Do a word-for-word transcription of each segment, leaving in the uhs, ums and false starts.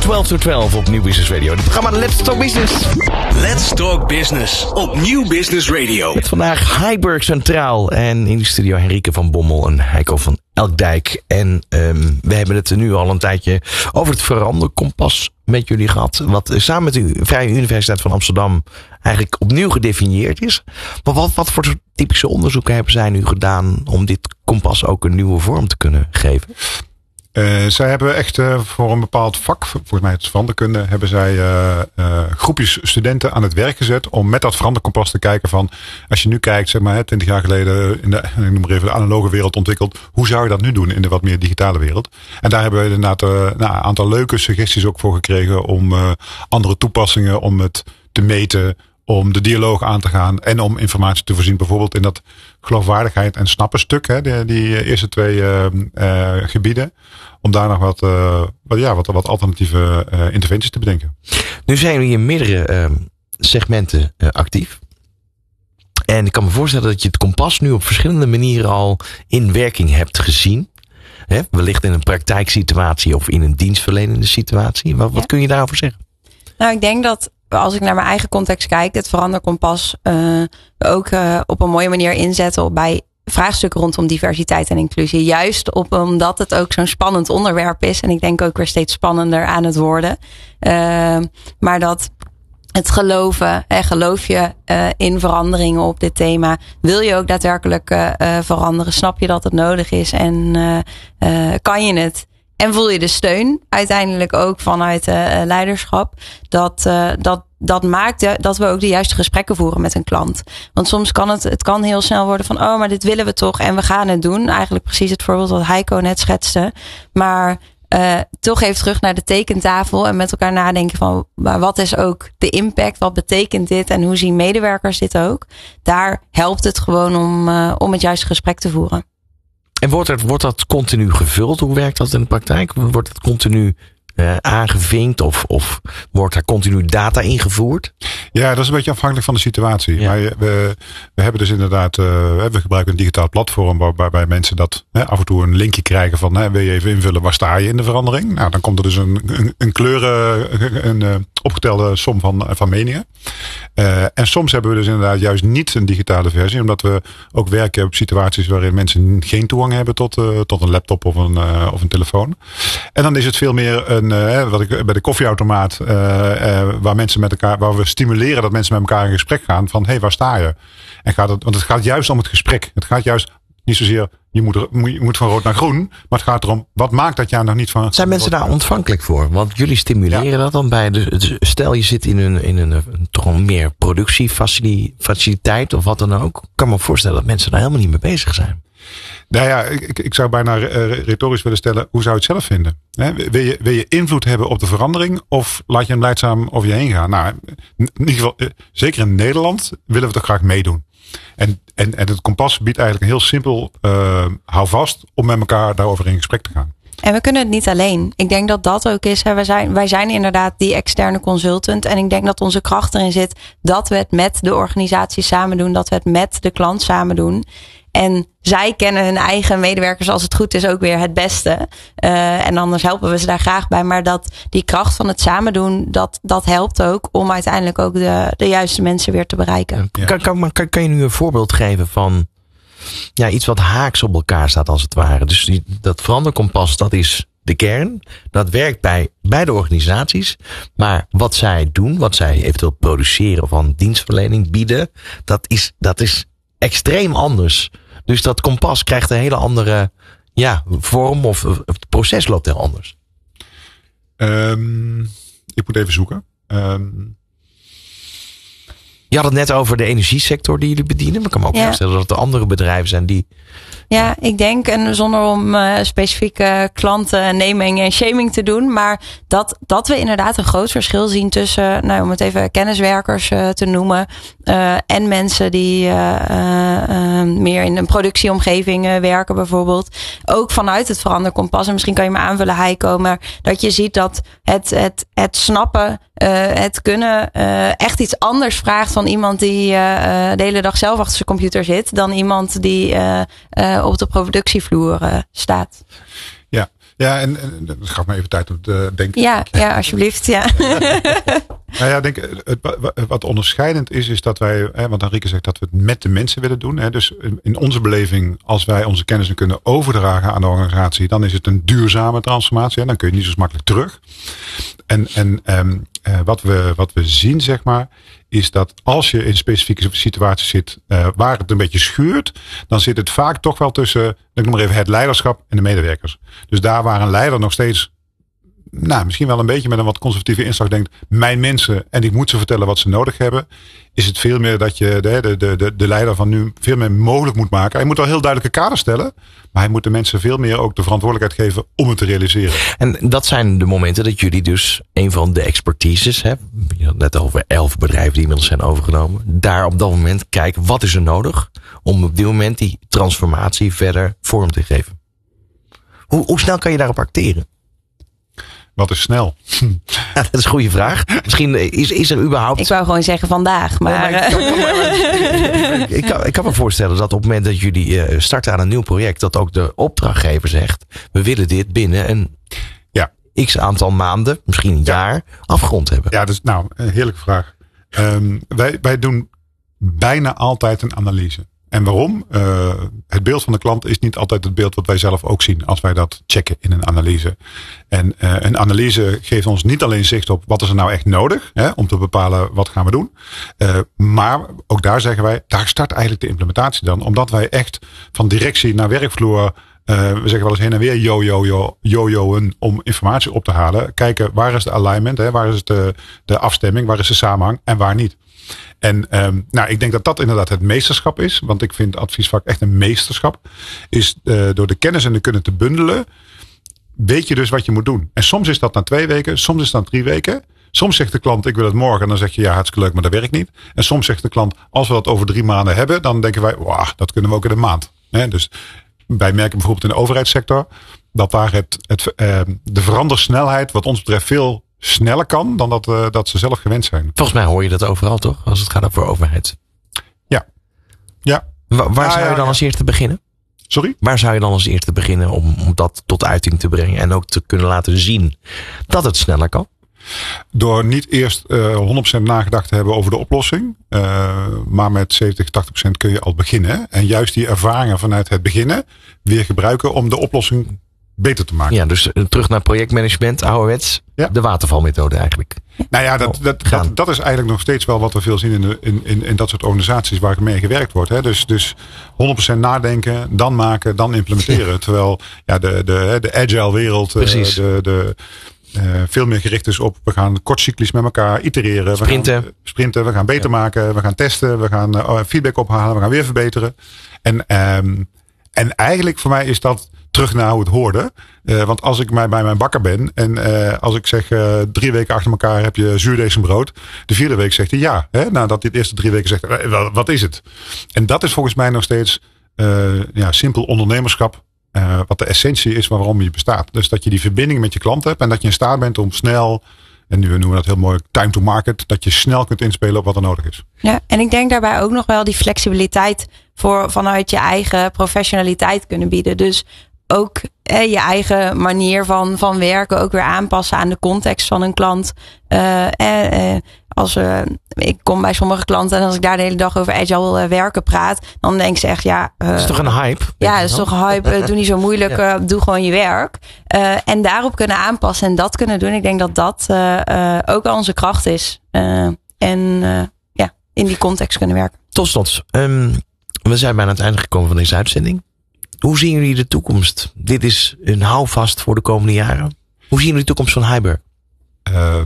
twaalf tot twaalf op Nieuw Business Radio. Het programma Let's Talk Business. Let's Talk Business op Nieuw Business Radio. Met vandaag Heiberg Centraal en in de studio Henrike van Bommel en Heiko van Elkdijk. En um, we hebben het nu al een tijdje over het veranderkompas met jullie gehad. Wat samen met de Vrije Universiteit van Amsterdam eigenlijk opnieuw gedefinieerd is. Maar wat, wat voor typische onderzoeken hebben zij nu gedaan om dit kompas ook een nieuwe vorm te kunnen geven? Uh, zij hebben echt uh, voor een bepaald vak, volgens mij het veranderkunde, hebben zij uh, uh, groepjes studenten aan het werk gezet om met dat veranderkompas te kijken van, als je nu kijkt, zeg maar, twintig jaar geleden in de, ik noem maar even de analoge wereld ontwikkeld, hoe zou je dat nu doen in de wat meer digitale wereld? En daar hebben we inderdaad uh, nou, een aantal leuke suggesties ook voor gekregen om uh, andere toepassingen, om het te meten, om de dialoog aan te gaan en om informatie te voorzien. Bijvoorbeeld in dat geloofwaardigheid en snappen stuk, hè, die, die eerste twee uh, uh, gebieden. Om daar nog wat, uh, wat, ja, wat, wat alternatieve uh, interventies te bedenken. Nu zijn jullie in meerdere uh, segmenten uh, actief. En ik kan me voorstellen dat je het kompas nu op verschillende manieren al in werking hebt gezien. Hè? Wellicht in een praktijksituatie of in een dienstverlenende situatie. Wat, wat ja. kun je daarover zeggen? Nou, ik denk dat als ik naar mijn eigen context kijk, het veranderkompas uh, ook uh, op een mooie manier inzetten op bij vraagstukken rondom diversiteit en inclusie. Juist op, omdat het ook zo'n spannend onderwerp is. En ik denk ook weer steeds spannender aan het worden. Uh, maar dat het geloven, hè, geloof je uh, in veranderingen op dit thema? Wil je ook daadwerkelijk uh, uh, veranderen? Snap je dat het nodig is? En uh, uh, kan je het? En voel je de steun uiteindelijk ook vanuit uh, leiderschap. Dat, uh, dat, dat maakt de, dat we ook de juiste gesprekken voeren met een klant. Want soms kan het, het kan heel snel worden van, oh, maar dit willen we toch en we gaan het doen. Eigenlijk precies het voorbeeld wat Heiko net schetste. Maar uh, toch even terug naar de tekentafel en met elkaar nadenken van, maar wat is ook de impact? Wat betekent dit? En hoe zien medewerkers dit ook? Daar helpt het gewoon om, uh, om het juiste gesprek te voeren. En wordt, het, wordt dat continu gevuld? Hoe werkt dat in de praktijk? Wordt het continu uh, aangevinkt of, of wordt er continu data ingevoerd? Ja, dat is een beetje afhankelijk van de situatie. Ja. Maar we, we hebben dus inderdaad, uh, we gebruiken een digitaal platform waar, waarbij mensen dat hè, af en toe een linkje krijgen van, hè, wil je even invullen, waar sta je in de verandering? Nou, dan komt er dus een, een, een kleuren, een, een, een opgetelde som van, van meningen. Uh, en soms hebben we dus inderdaad juist niet een digitale versie, omdat we ook werken op situaties waarin mensen geen toegang hebben tot, uh, tot een laptop of een, uh, of een telefoon. En dan is het veel meer een, uh, wat ik bij de koffieautomaat, uh, uh, waar mensen met elkaar, waar we stimuleren dat mensen met elkaar in gesprek gaan van, hé, hey, waar sta je? En gaat het, want het gaat juist om het gesprek. Het gaat juist niet zozeer, je moet, er, je moet van rood naar groen, maar het gaat erom, wat maakt dat jij nog niet van... Zijn mensen daar ontvankelijk voor? Want jullie stimuleren ja. dat dan bij de, stel je zit in een, in een, een toch een meer productiefaciliteit of wat dan ook. Ik kan me voorstellen dat mensen daar helemaal niet mee bezig zijn. Nou ja, ik, ik zou bijna retorisch willen stellen, hoe zou je het zelf vinden? He, wil, je, wil je invloed hebben op de verandering of laat je hem leidzaam over je heen gaan? Nou, in ieder geval, zeker in Nederland willen we toch graag meedoen. En, en, en het kompas biedt eigenlijk een heel simpel uh, houvast om met elkaar daarover in gesprek te gaan. En we kunnen het niet alleen. Ik denk dat dat ook is. Hè. Wij, zijn, wij zijn inderdaad die externe consultant. En ik denk dat onze kracht erin zit dat we het met de organisatie samen doen. Dat we het met de klant samen doen. En zij kennen hun eigen medewerkers als het goed is ook weer het beste. Uh, en anders helpen we ze daar graag bij. Maar dat die kracht van het samen doen, dat, dat helpt ook om uiteindelijk ook de, de juiste mensen weer te bereiken. Ja. Kan, kan, kan, kan je nu een voorbeeld geven van ja, iets wat haaks op elkaar staat als het ware? Dus die, dat veranderkompas, dat is de kern. Dat werkt bij beide organisaties. Maar wat zij doen, wat zij eventueel produceren van dienstverlening bieden, dat is, dat is extreem anders. Dus dat kompas krijgt een hele andere ja, vorm of, of het proces loopt heel anders. Um, ik moet even zoeken. Um... Je had het net over de energiesector die jullie bedienen. Maar ik kan me ook ja. voorstellen dat er andere bedrijven zijn die... Ja, ik denk, en zonder om uh, specifieke klanten naming en shaming te doen, maar dat, dat we inderdaad een groot verschil zien tussen, nou, om het even kenniswerkers uh, te noemen, uh, en mensen die uh, uh, meer in een productieomgeving uh, werken bijvoorbeeld. Ook vanuit het veranderkompas. En misschien kan je me aanvullen, Heiko, maar dat je ziet dat het, het, het snappen, uh, het kunnen uh, echt iets anders vraagt van iemand die uh, de hele dag zelf achter zijn computer zit, dan iemand die uh, uh, op de productievloer uh, staat. Ja, Ja, en, en dat gaf me even tijd om te denken. Ja, ja alsjeblieft. Ja. Nou ja, ik denk, het, wat onderscheidend is, is dat wij, hè, want Henrike zegt dat we het met de mensen willen doen. Hè, dus in onze beleving, als wij onze kennis kunnen overdragen aan de organisatie, dan is het een duurzame transformatie. Hè, dan kun je niet zo makkelijk terug. En, en um, uh, wat, we, wat we zien, zeg maar, is dat als je in specifieke situaties zit uh, waar het een beetje schuurt, dan zit het vaak toch wel tussen, ik noem maar even, het leiderschap en de medewerkers. Dus daar waar een leider nog steeds, nou, misschien wel een beetje met een wat conservatieve inslag denkt, mijn mensen en ik moet ze vertellen wat ze nodig hebben, is het veel meer dat je de, de, de, de leider van nu veel meer mogelijk moet maken. Hij moet wel heel duidelijke kaders stellen, maar hij moet de mensen veel meer ook de verantwoordelijkheid geven om het te realiseren. En dat zijn de momenten dat jullie dus een van de expertises, hè, je had net over elf bedrijven die inmiddels zijn overgenomen, daar op dat moment kijken, wat is er nodig om op dit moment die transformatie verder vorm te geven. Hoe, hoe snel kan je daarop acteren? Wat is snel? Ja, dat is een goede vraag. Misschien is, is er überhaupt... Ik wou gewoon zeggen vandaag. Maar, nee, maar ik, kan, ik, kan, ik kan me voorstellen dat op het moment dat jullie starten aan een nieuw project, dat ook de opdrachtgever zegt, we willen dit binnen een ja. x aantal maanden, misschien een ja. jaar, afgerond hebben. Ja, dat is nou een heerlijke vraag. Um, wij, wij doen bijna altijd een analyse. En waarom? Uh, het beeld van de klant is niet altijd het beeld wat wij zelf ook zien als wij dat checken in een analyse. En uh, een analyse geeft ons niet alleen zicht op wat is er nou echt nodig, hè, om te bepalen wat gaan we doen. Uh, maar ook daar zeggen wij, daar start eigenlijk de implementatie dan. Omdat wij echt van directie naar werkvloer, uh, we zeggen wel eens heen en weer yo-yo-yo, yo-yo'en om informatie op te halen. Kijken waar is de alignment, hè, waar is de, de afstemming, waar is de samenhang en waar niet. En um, nou, ik denk dat dat inderdaad het meesterschap is. Want ik vind adviesvak echt een meesterschap. Is uh, door de kennis en de kunnen te bundelen, weet je dus wat je moet doen. En soms is dat na twee weken, soms is dat na drie weken. Soms zegt de klant, ik wil het morgen. En dan zeg je, ja, hartstikke leuk, maar dat werkt niet. En soms zegt de klant, als we dat over drie maanden hebben, dan denken wij, wauw, dat kunnen we ook in een maand. He, dus wij merken bijvoorbeeld in de overheidssector dat daar het, het, uh, de verandersnelheid wat ons betreft veel sneller kan dan dat, uh, dat ze zelf gewend zijn. Volgens mij hoor je dat overal, toch? Als het gaat over overheid. Ja. ja. Wa- waar ah, zou je dan ja, ja. als eerste beginnen? Sorry? Waar zou je dan als eerste beginnen om, om dat tot uiting te brengen en ook te kunnen laten zien dat het sneller kan? Door niet eerst uh, honderd procent nagedacht te hebben over de oplossing. Uh, maar met zeventig, tachtig procent kun je al beginnen. En juist die ervaringen vanuit het beginnen weer gebruiken om de oplossing beter te maken. Ja, dus terug naar projectmanagement, ouderwets. Ja. De watervalmethode eigenlijk. Nou ja, dat, dat, dat, dat is eigenlijk nog steeds wel wat we veel zien in, de, in, in, in dat soort organisaties waar mee gewerkt wordt. Hè. Dus, dus honderd procent nadenken, dan maken, dan implementeren. Ja. Terwijl ja, de, de, de agile wereld Precies. de, de, uh, veel meer gericht is op, we gaan kortcyclisch met elkaar itereren. Sprinten. We gaan, sprinten, we gaan beter ja. maken, we gaan testen, we gaan uh, feedback ophalen, we gaan weer verbeteren. En, um, en eigenlijk voor mij is dat terug naar hoe het hoorde. Uh, want als ik bij mijn bakker ben en uh, als ik zeg uh, drie weken achter elkaar heb je zuurdesembrood. De vierde week zegt hij ja. Hè? Nadat hij de eerste drie weken zegt, uh, wat is het? En dat is volgens mij nog steeds uh, ja, simpel ondernemerschap. Uh, wat de essentie is waarom je bestaat. Dus dat je die verbinding met je klant hebt en dat je in staat bent om snel, en nu noemen we dat heel mooi time to market, dat je snel kunt inspelen op wat er nodig is. Ja, en ik denk daarbij ook nog wel die flexibiliteit voor vanuit je eigen professionaliteit kunnen bieden. Dus ook eh, je eigen manier van, van werken ook weer aanpassen aan de context van een klant. Uh, eh, eh, als uh, ik kom bij sommige klanten en als ik daar de hele dag over agile uh, werken praat, dan denk ze echt, ja. Uh, dat is toch een hype? Ja, dat is toch een hype. Uh, doe niet zo moeilijk. Ja. Uh, doe gewoon je werk. Uh, en daarop kunnen aanpassen en dat kunnen doen. Ik denk dat dat uh, uh, ook al onze kracht is. Uh, en uh, ja, in die context kunnen werken. Tot slot, um, we zijn bijna aan het einde gekomen van deze uitzending. Hoe zien jullie de toekomst? Dit is een houvast voor de komende jaren. Hoe zien jullie de toekomst van Heiberg? Uh,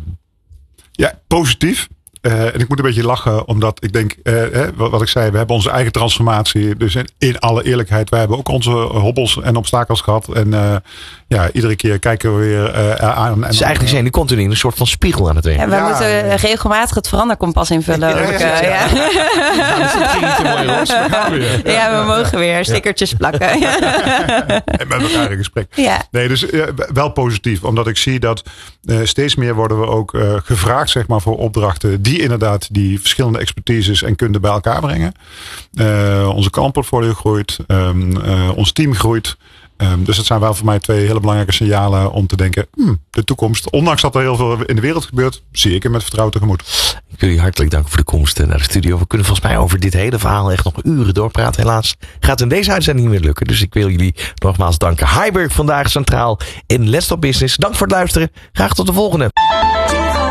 ja, positief. Uh, en ik moet een beetje lachen, omdat ik denk, uh, hè, wat, wat ik zei, we hebben onze eigen transformatie. Dus in, in alle eerlijkheid, wij hebben ook onze hobbels en obstakels gehad. En uh, ja, iedere keer kijken we weer uh, aan. Dus eigenlijk zijn die continu een soort van spiegel aan het werken. Ja, we ja, moeten ja. regelmatig het veranderkompas invullen. Ja, ook, ja, ja, ja. Ja. Ja, dus dat ging niet te mooi los. We gaan weer. Ja, we mogen weer stickertjes plakken. Ja. En met elkaar in gesprek. Ja. Nee, dus uh, wel positief. Omdat ik zie dat uh, steeds meer worden we ook uh, gevraagd, zeg maar, voor opdrachten die inderdaad die verschillende expertises en kunde bij elkaar brengen. Uh, onze klantportfolio groeit. Um, uh, ons team groeit. Um, dus dat zijn wel voor mij twee hele belangrijke signalen om te denken, hmm, de toekomst, ondanks dat er heel veel in de wereld gebeurt, zie ik hem met vertrouwen tegemoet. Ik wil je hartelijk danken voor de komst naar de studio. We kunnen volgens mij over dit hele verhaal echt nog uren doorpraten. Helaas gaat in deze uitzending niet meer lukken. Dus ik wil jullie nogmaals danken. Heiberg vandaag centraal in Let's Talk Business. Dank voor het luisteren. Graag tot de volgende.